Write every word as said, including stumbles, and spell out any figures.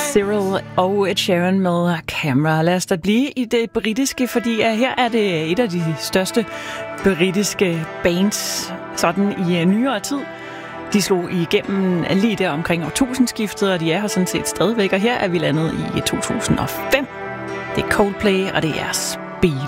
Cyril og Ed Sheeran med Camera. Lad os da blive i det britiske, fordi her er det et af de største britiske bands sådan i nyere tid. De slog igennem lige der omkring årtusindskiftet, og de er her sådan set stadigvæk. Og her er vi landet i to tusind og fem. Det er Coldplay, og det er Speed.